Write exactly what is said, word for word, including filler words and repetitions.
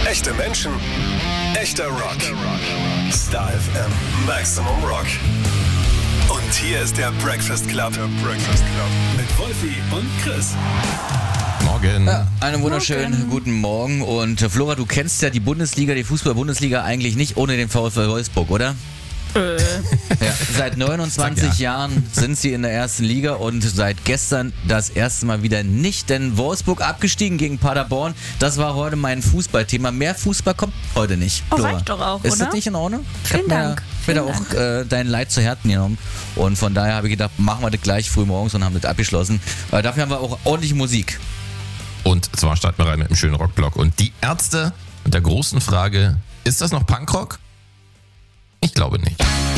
Echte Menschen, echter Rock. Star F M, Maximum Rock. Und hier ist der Breakfast Club. Der Breakfast Club. Mit Wolfi und Chris. Morgen. Ja, einen wunderschönen Morgen. Guten Morgen. Und äh, Flora, du kennst ja die Bundesliga, die Fußball-Bundesliga eigentlich nicht ohne den VfL Wolfsburg, oder? Äh. Ja, seit neunundzwanzig ja. Jahren sind sie in der ersten Liga und seit gestern das erste Mal wieder nicht, denn Wolfsburg abgestiegen gegen Paderborn. Das war heute mein Fußballthema. Mehr Fußball kommt heute nicht. Oh, Flora. reicht doch auch, Ist oder? das nicht in Ordnung? Ich Vielen hab mir, Dank. Ich mir da Vielen auch äh, dein Leid zu Herzen genommen und von daher habe ich gedacht, machen wir das gleich früh morgens und haben das abgeschlossen. Weil dafür haben wir auch ordentlich Musik. Und zwar starten wir rein mit einem schönen Rockblock. Und die Ärzte mit der großen Frage, ist das noch Punkrock? Ich glaube nicht.